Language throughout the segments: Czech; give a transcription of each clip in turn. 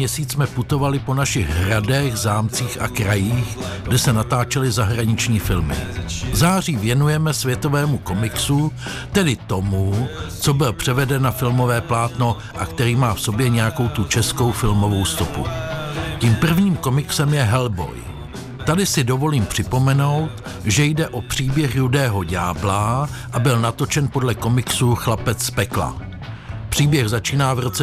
měsíc jsme putovali po našich hradech, zámcích a krajích, kde se natáčely zahraniční filmy. V září věnujeme světovému komiksu, tedy tomu, co byl převeden na filmové plátno a který má v sobě nějakou tu českou filmovou stopu. Tím prvním komiksem je Hellboy. Tady si dovolím připomenout, že jde o příběh Rudého ďábla a byl natočen podle komiksu Chlapec z pekla. Příběh začíná v roce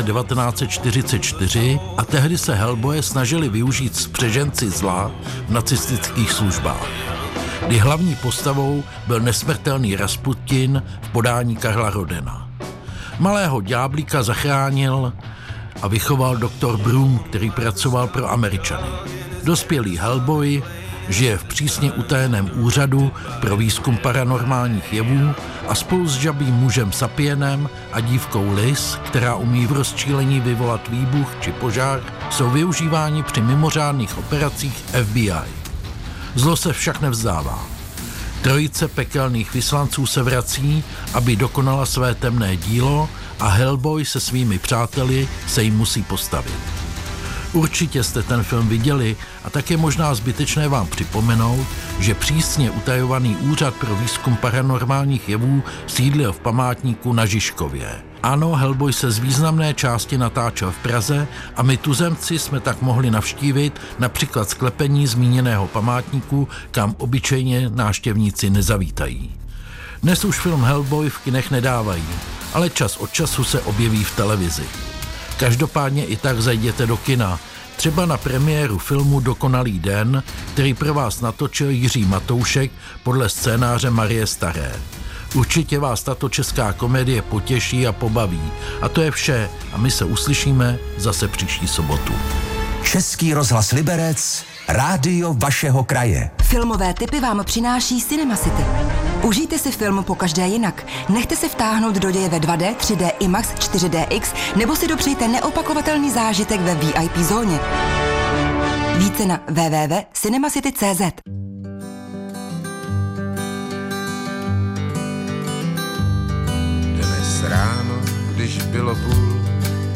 1944 a tehdy se Hellboye snažili využít spřeženci zla v nacistických službách, kdy hlavní postavou byl nesmrtelný Rasputin v podání Karla Rodena. Malého ďáblíka zachránil a vychoval doktor Broom, který pracoval pro Američany. Dospělý Hellboy žije v přísně utajeném úřadu pro výzkum paranormálních jevů a spolu s žabým mužem Sapienem a dívkou Liz, která umí v rozčílení vyvolat výbuch či požár, jsou využíváni při mimořádných operacích FBI. Zlo se však nevzdává. Trojice pekelných vyslanců se vrací, aby dokonala své temné dílo a Hellboy se svými přáteli se jim musí postavit. Určitě jste ten film viděli a tak je možná zbytečné vám připomenout, že přísně utajovaný úřad pro výzkum paranormálních jevů sídlil v památníku na Žižkově. Ano, Hellboy se z významné části natáčel v Praze a my tuzemci jsme tak mohli navštívit například sklepení zmíněného památníku, kam obyčejně návštěvníci nezavítají. Dnes už film Hellboy v kinech nedávají, ale čas od času se objeví v televizi. Každopádně i tak zajděte do kina, třeba na premiéru filmu Dokonalý den, který pro vás natočil Jiří Matoušek podle scénáře Marie Staré. Určitě vás tato česká komedie potěší a pobaví. A to je vše a my se uslyšíme zase příští sobotu. Český rozhlas Liberec, rádio vašeho kraje. Filmové tipy vám přináší Cinema City. Užijte si film pokaždé jinak. Nechte se vtáhnout do děje ve 2D, 3D, IMAX, 4DX nebo si dopřejte neopakovatelný zážitek ve VIP zóně. Více na www.cinemacity.cz.